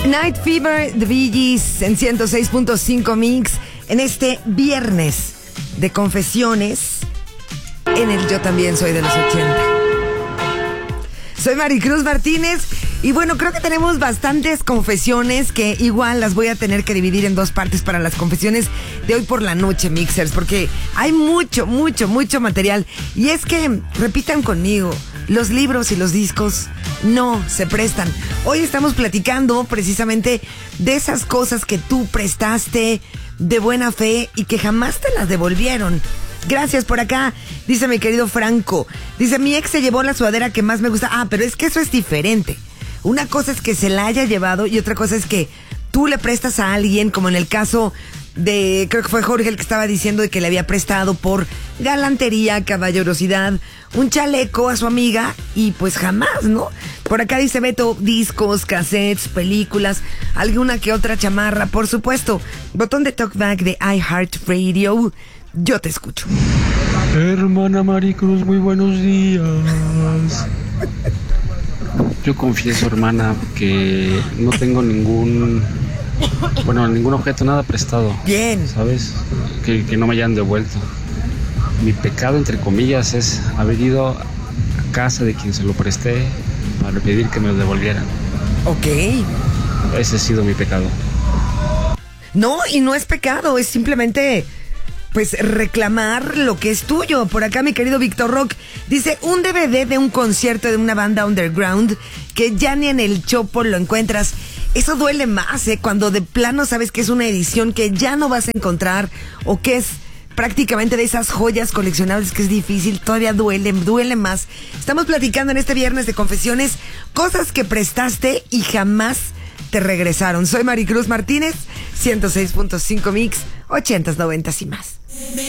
Night Fever, The Bee Gees en 106.5 Mix en este viernes de confesiones en el Yo También Soy de los 80. Soy Maricruz Martínez y bueno, creo que tenemos bastantes confesiones que igual las voy a tener que dividir en dos partes para las confesiones de hoy por la noche, Mixers, porque hay mucho material. Y es que, repitan conmigo, los libros y los discos no se prestan. Hoy estamos platicando precisamente de esas cosas que tú prestaste de buena fe y que jamás te las devolvieron. Gracias por acá, dice mi querido Franco. Dice, mi ex se llevó la sudadera que más me gusta. Ah, pero es que eso es diferente. Una cosa es que se la haya llevado y otra cosa es que tú le prestas a alguien, como en el caso de, creo que fue Jorge el que estaba diciendo de que le había prestado por galantería, caballerosidad, un chaleco a su amiga y pues jamás, ¿no? Por acá dice Beto, discos, cassettes, películas, alguna que otra chamarra, por supuesto. Botón de talkback de iHeartRadio. Yo te escucho. Hermana Maricruz, muy buenos días. Yo confieso, hermana, que no tengo ningún objeto, nada prestado. Bien. ¿Sabes? Que no me hayan devuelto. Mi pecado, entre comillas, es haber ido a casa de quien se lo presté para pedir que me lo devolvieran. Ok. Ese ha sido mi pecado. No, y no es pecado, es simplemente pues reclamar lo que es tuyo. Por acá mi querido Víctor Rock dice, un DVD de un concierto de una banda underground que ya ni en el Chopo lo encuentras. Eso duele más, cuando de plano sabes que es una edición que ya no vas a encontrar o que es prácticamente de esas joyas coleccionables que es difícil, todavía duele más. Estamos platicando en este viernes de confesiones cosas que prestaste y jamás te regresaron. Soy Maricruz Martínez, 106.5 Mix, 80s, 90s y más.